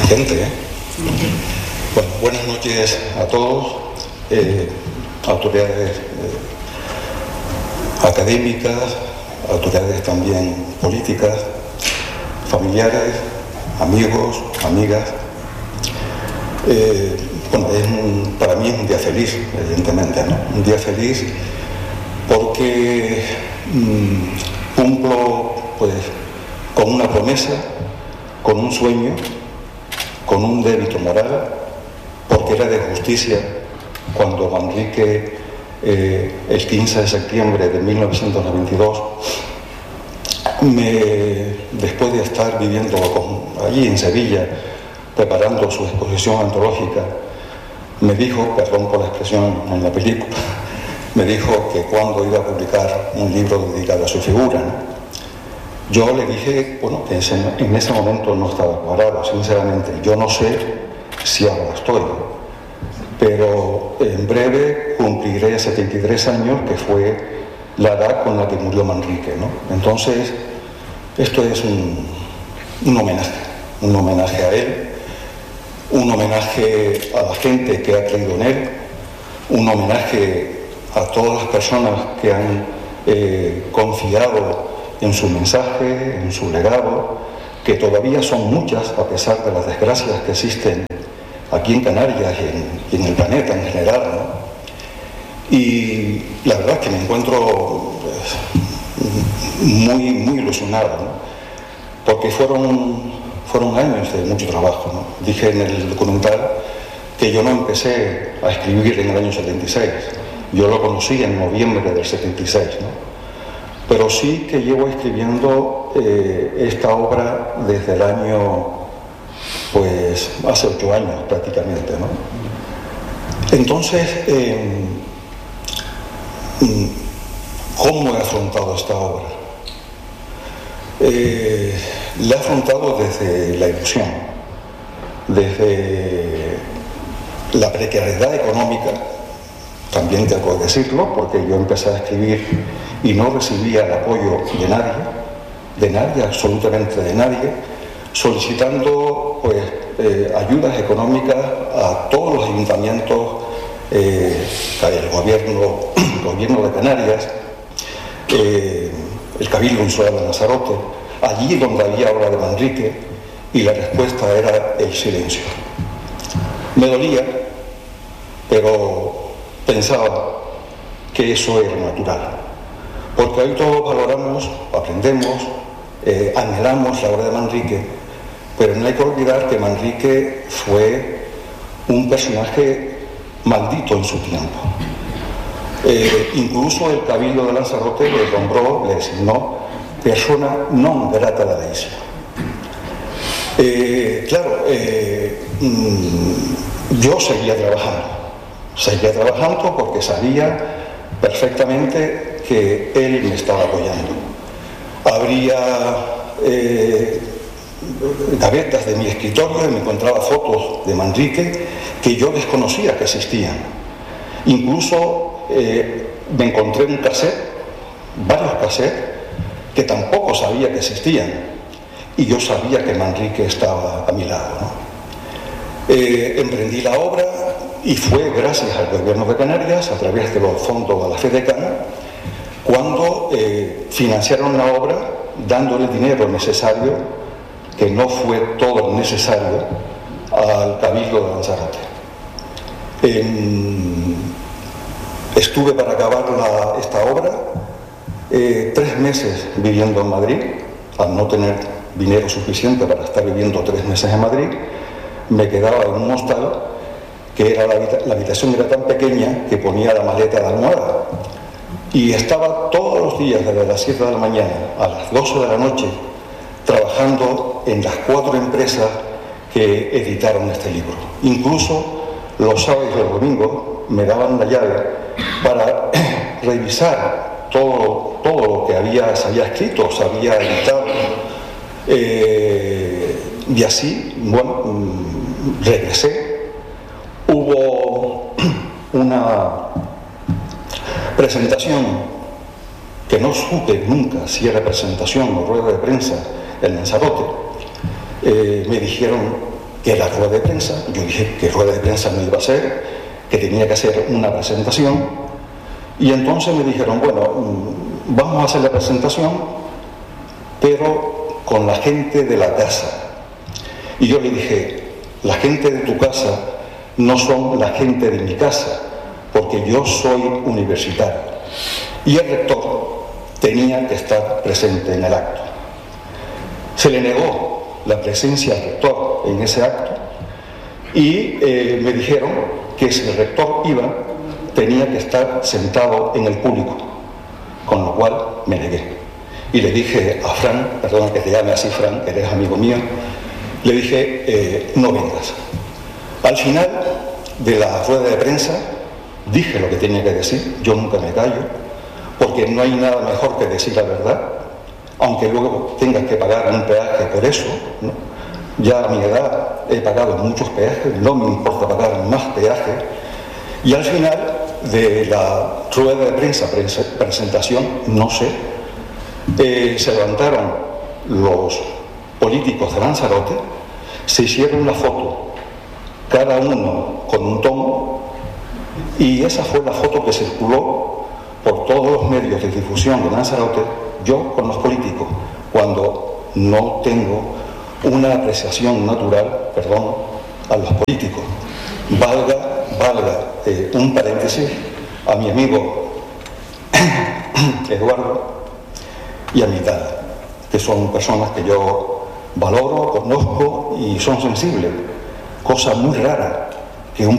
Gente, ¿eh? Bueno, buenas noches a todos, autoridades académicas, autoridades también políticas, familiares, amigos, amigas. Bueno, para mí es un día feliz, evidentemente, ¿no? Un día feliz porque cumplo, pues, con una promesa, con un sueño, con un débito moral, porque era de justicia cuando Manrique, el 15 de septiembre de 1992, después de estar viviendo allí en Sevilla, preparando su exposición antológica, me dijo, perdón por la expresión en la película, me dijo que cuando iba a publicar un libro dedicado a su figura, ¿no? Yo le dije, bueno, que en ese momento no estaba cuadrado, sinceramente. Yo no sé si ahora estoy, pero en breve cumpliré 73 años, que fue la edad con la que murió Manrique, ¿no? Entonces, esto es un homenaje a él, un homenaje a la gente que ha creído en él, un homenaje a todas las personas que han confiado en su mensaje, en su legado, que todavía son muchas a pesar de las desgracias que existen aquí en Canarias y en el planeta en general, ¿no? Y la verdad es que me encuentro muy ilusionado, ¿no? Porque fueron años de mucho trabajo, ¿no? Dije en el documental que yo no empecé a escribir en el año 76, yo lo conocí en noviembre del 76, ¿no? Pero sí que llevo escribiendo esta obra desde el año, pues, hace 8 años prácticamente, ¿no? Entonces, ¿cómo he afrontado esta obra? La he afrontado desde la ilusión, desde la precariedad económica, también tengo que decirlo, porque yo empecé a escribir y no recibía el apoyo de nadie, absolutamente de nadie, solicitando, pues, ayudas económicas a todos los ayuntamientos, el gobierno de Canarias, el Cabildo Insular de Lanzarote, allí donde había obra de Manrique, y la respuesta era el silencio. Me dolía, pero pensaba que eso era natural, porque hoy todos valoramos, aprendemos, anhelamos la obra de Manrique, pero no hay que olvidar que Manrique fue un personaje maldito en su tiempo. Incluso el Cabildo de Lanzarote le nombró, le designó persona non grata de la isla. Claro, yo seguía trabajando porque sabía perfectamente que él me estaba apoyando. Habría gavetas de mi escritorio y me encontraba fotos de Manrique que yo desconocía que existían. Incluso me encontré un cassette, varios cassettes, que tampoco sabía que existían, y yo sabía que Manrique estaba a mi lado, ¿no? Emprendí la obra y fue gracias al gobierno de Canarias, a través de los fondos de la FEDECAN, cuando financiaron la obra dándole el dinero necesario, que no fue todo necesario, al Cabildo de Lanzarote. Estuve para acabar esta obra 3 meses viviendo en Madrid, al no tener dinero suficiente para estar viviendo 3 meses en Madrid. Me quedaba en un hostal que era la habitación era tan pequeña que ponía la maleta de almohada, y estaba todos los días desde las 7 de la mañana a las 12 de la noche trabajando en las 4 empresas que editaron este libro. Incluso los sábados y los domingos me daban la llave para revisar todo lo que se había escrito, se había editado, y así, bueno, regresé. Hubo una presentación que no supe nunca si era presentación o rueda de prensa en Lanzarote. Me dijeron que la rueda de prensa. Yo dije que rueda de prensa no iba a ser, que tenía que hacer una presentación, y entonces me dijeron, bueno, vamos a hacer la presentación, pero con la gente de la casa. Y yo le dije, la gente de tu casa no son la gente de mi casa, porque yo soy universitario. Y el rector tenía que estar presente en el acto. Se le negó la presencia al rector en ese acto y me dijeron que si el rector iba, tenía que estar sentado en el público, con lo cual me negué. Y le dije a Fran, perdona que te llame así Fran, que eres amigo mío, le dije, no vengas. Al final de la rueda de prensa dije lo que tenía que decir, yo nunca me callo, porque no hay nada mejor que decir la verdad, aunque luego tengas que pagar un peaje por eso, ¿no? Ya a mi edad he pagado muchos peajes, no me importa pagar más peajes, y al final de la rueda de prensa, presentación, no sé, se levantaron los políticos de Lanzarote, se hicieron una foto, cada uno con un tomo, y esa fue la foto que circuló por todos los medios de difusión de Lanzarote, yo con los políticos, cuando no tengo una apreciación natural, perdón, a los políticos. Valga un paréntesis a mi amigo Eduardo y a mi tía, que son personas que yo valoro, conozco y son sensibles, cosa muy rara